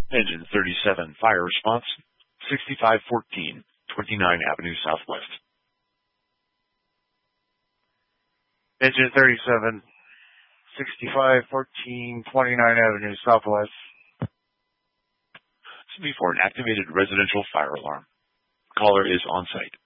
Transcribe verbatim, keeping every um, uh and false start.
Engine thirty-seven, fire response, sixty-five fourteen, twenty-nine Avenue Southwest. Engine thirty-seven, sixty-five fourteen, twenty-nine Avenue Southwest. This will be for an activated residential fire alarm. Caller is on site.